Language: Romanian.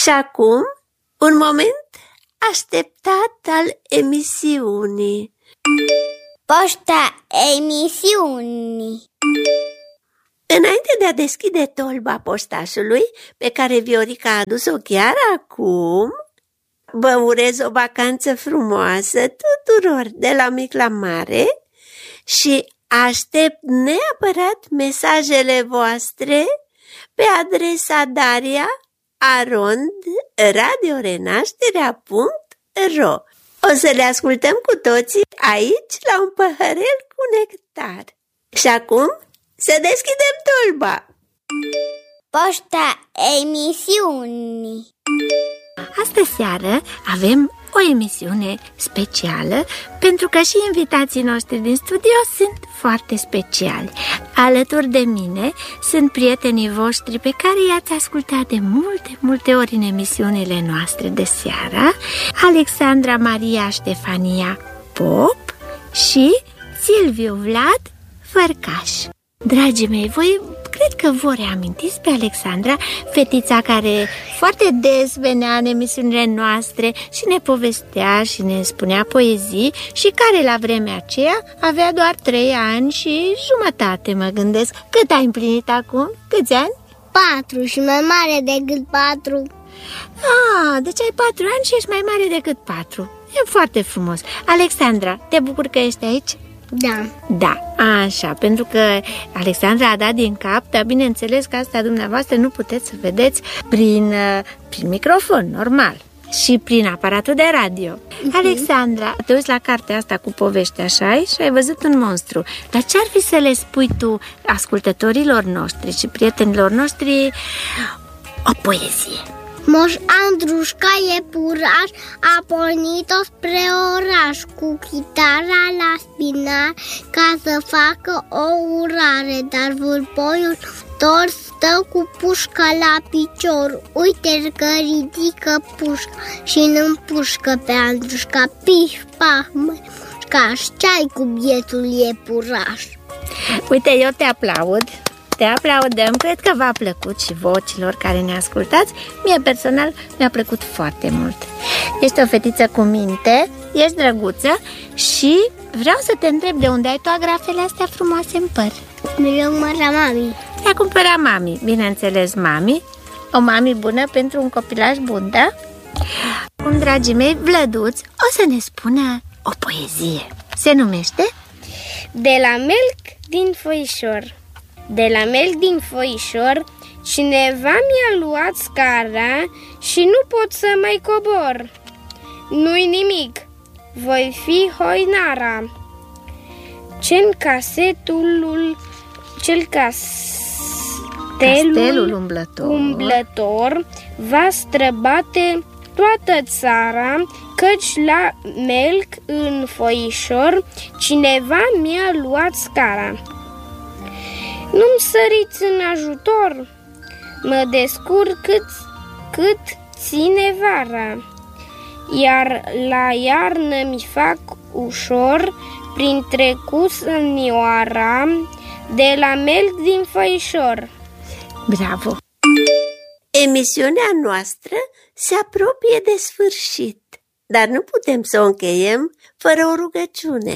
Și acum, un moment așteptat al emisiunii. Poșta emisiunii. Înainte de a deschide tolba poștașului, pe care Viorica a adus-o chiar acum, vă urez o vacanță frumoasă tuturor, de la mic la mare, și aștept neapărat mesajele voastre pe adresa daria@radiorenașterea.ro. O să le ascultăm cu toții aici la un păhărel cu nectar. Și acum să deschidem tolba! Poșta emisiunii. Astă seară avem o emisiune specială, pentru că și invitații noștri din studio sunt foarte speciali. Alături de mine sunt prietenii voștri pe care i-ați ascultat de multe ori în emisiunile noastre de seară: Alexandra Maria Ștefania Pop și Silviu Vlad Fărcaș. Dragii mei, voi cred că vă reamintiți pe Alexandra, fetița care foarte des venea în emisiunile noastre și ne povestea și ne spunea poezii și care la vremea aceea avea doar 3 ani și jumătate, mă gândesc. Cât ai împlinit acum? Câți ani? 4 și mai mare decât 4. Deci ai 4 ani și ești mai mare decât 4. E foarte frumos. Alexandra, te bucur că ești aici? Da, așa, pentru că Alexandra a dat din cap, dar bineînțeles că asta dumneavoastră nu puteți să vedeți prin microfon, normal, și prin aparatul de radio. Alexandra, te uiți la cartea asta cu povești, așa, și ai văzut un monstru. Dar ce-ar fi să le spui tu ascultătorilor noștri și prietenilor noștri o poezie? Moș Andrușca iepuraș a pornit-o spre oraș cu chitara la spinar ca să facă o urare, dar vârboiul tors stă cu pușca la picior. Uite că ridică pușca și îl împușcă pe Andrușca. Pif, paf, mășca, ce-ai cu bietul iepuraș? Uite, eu te aplaud. Te aplaudăm, cred că v-a plăcut și vocilor care ne ascultați. Mie personal mi-a plăcut foarte mult. Ești o fetiță cu minte, ești drăguță și vreau să te întreb de unde ai tu agrafele astea frumoase în păr. Mi-le cumpăra mami. Le-a cumpărat mami, bineînțeles mami. O mami bună pentru un copilaj bun, da? Cum, dragii mei, Vlăduț o să ne spună o poezie. Se numește De la melc din foișor. De la melc din foișor, cineva mi-a luat scara și nu pot să mai cobor. Nu-i nimic, voi fi hoinara. Castelul umblător va străbate toată țara, căci la melc în foișor cineva mi-a luat scara. Nu-mi săriți în ajutor, mă descurc cât ține vara, iar la iarnă mi fac ușor prin trecusănioara de la melc din foișor. Bravo! Emisiunea noastră se apropie de sfârșit, dar nu putem să o încheiem fără o rugăciune.